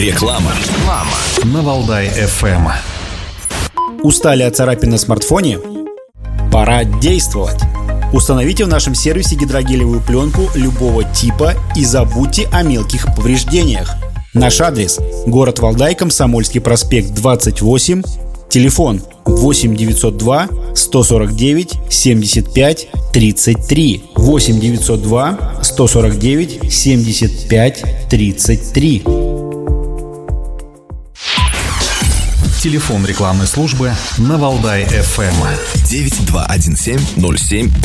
Реклама. На Валдай-ФМ. Устали от царапин на смартфоне? Пора действовать! Установите в нашем сервисе гидрогелевую пленку любого типа и забудьте о мелких повреждениях. Наш адрес – город Валдай, Комсомольский проспект, 28, телефон 8 902 149 75 33, 8 902 149 75 33. Телефон рекламной службы на Валдай-ФМ 9217 07